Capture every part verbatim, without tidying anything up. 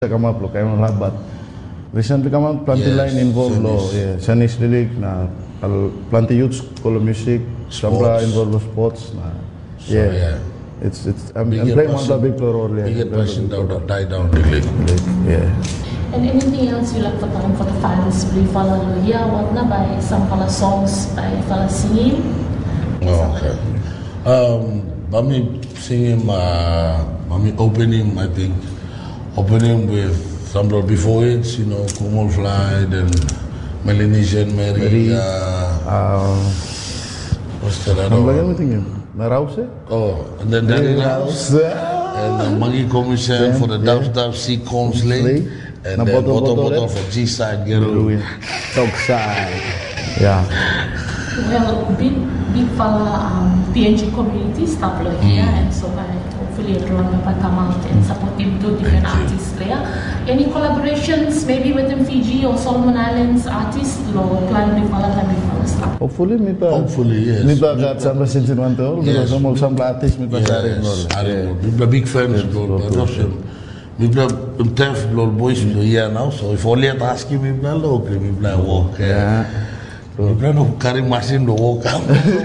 come up, look, I don't know, but recently come up, plenty yes, line involved, lo, yeah, Chinese League, na, plenty youths, call music, Sambra involved with sports, na, so, yeah. yeah. It's it's I'm, I'm playing one of the big role. Yeah. Big passion down or die down really. Yeah. And anything else you like to tell for the fans? Beli fala loya, what na by some fala songs by fala singing. Oh, okay. Um, Mami singing, uh, Mami opening. I think opening with some before it, you know, Kumul Fly, then Melanesian Mary. Mary uh, uh, what's that other one? Narause? Oh, and then Daddy Rouse. And the Mangi Commission for the Dubs Dubs C Comsley. And then Bottle Bottle for G Side Gero. Dog Side. Yeah. Well, big, big fella um, P N G community stuff here, mm. and so I hopefully everyone will come out and support him to different artists there. Any collaborations maybe within Fiji or Solomon Islands artists or plan big fella time big fella stuff? Hopefully, me pa. Hopefully, yes. Me pa got some since in one tour because some of some artists me pa sharing role. I don't know. Me big fans role. Me pa um tenth role boys me here now. So if only at ask me pa lo, me pa walk. Yeah. Me pa no carry machine to walk out.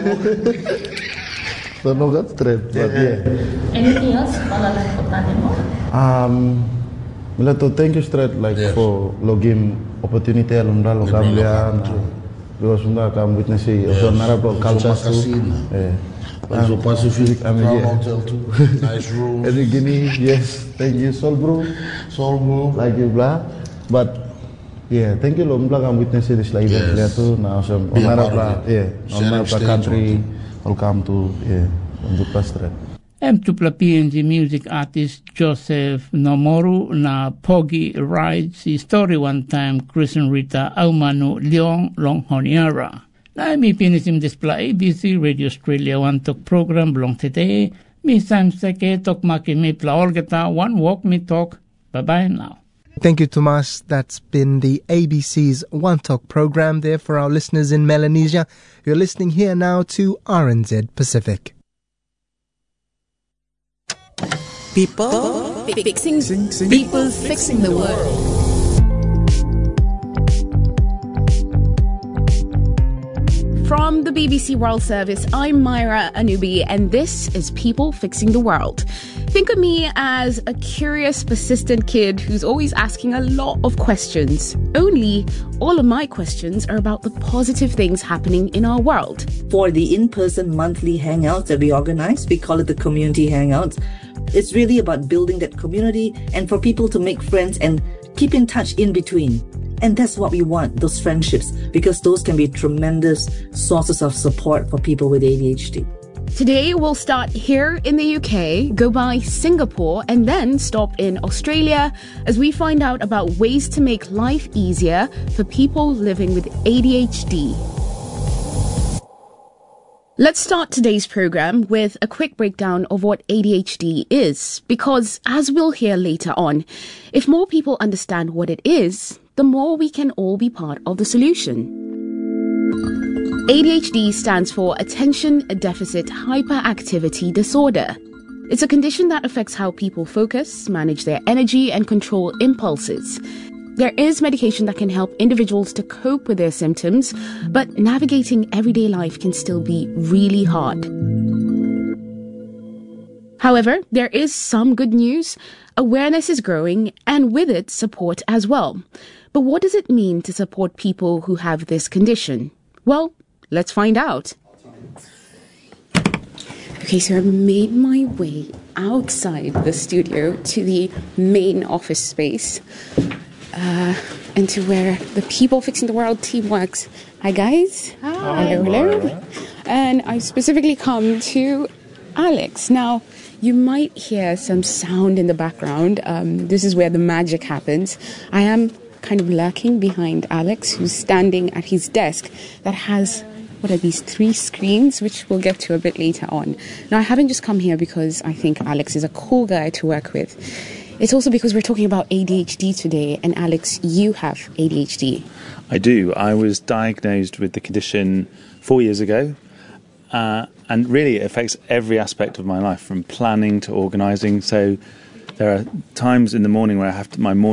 So no got straight. But yeah. Anything else? Pala like for Tanimo? Um. Mila to thank you straight like yes. for login opportunity alumra lo kamlian because sunda kam witness e so nara pro culture too eh also Pacific Crown Hotel too nice room and gini yes thank you Sol bro Sol bro like you blah but yeah thank you lo mla kam witness this like that there too now so nara pra yeah nara pra country welcome to yeah untuk straight. M tupla P N G music artist Joseph Nomoru na Pogi rides the story one time Chris and Rita Aumanu Leong Longhoniara. Na mi pinisim display A B C Radio Australia one talk program belong today. Mi sam seke talk maki mi pla orgeta one walk me talk. Bye bye now. Thank you, Tomas. That's been the A B C's One Talk program there for our listeners in Melanesia. You're listening here now to R N Z Pacific. People fixing, people fixing the world. From the B B C World Service, I'm Myra Anubi, and this is People Fixing the World. Think of me as a curious, persistent kid who's always asking a lot of questions. Only all of my questions are about the positive things happening in our world. For the in-person monthly hangouts that we organize, we call it the community hangouts. It's really about building that community and for people to make friends and keep in touch in between. And that's what we want, those friendships, because those can be tremendous sources of support for people with A D H D. Today, we'll start here in the U K, go by Singapore, and then stop in Australia as we find out about ways to make life easier for people living with A D H D. Let's start today's program with a quick breakdown of what A D H D is, because as we'll hear later on, if more people understand what it is, the more we can all be part of the solution. A D H D stands for Attention Deficit Hyperactivity Disorder. It's a condition that affects how people focus, manage their energy, and control impulses. There is medication that can help individuals to cope with their symptoms, but navigating everyday life can still be really hard. However, there is some good news. Awareness is growing, and with it, support as well. But what does it mean to support people who have this condition? Well, let's find out. Okay, so I've made my way outside the studio to the main office space. Uh, and to where the People Fixing the World team works. Hi guys. Hi. Hello, hello. And I specifically come to Alex. Now, you might hear some sound in the background. Um, this is where the magic happens. I am kind of lurking behind Alex, who's standing at his desk that has, what are these, three screens, which we'll get to a bit later on. Now, I haven't just come here because I think Alex is a cool guy to work with. It's also because we're talking about A D H D today, and Alex, you have A D H D. I do. I was diagnosed with the condition four years ago, uh, and really it affects every aspect of my life, from planning to organising. So there are times in the morning where I have to, my morning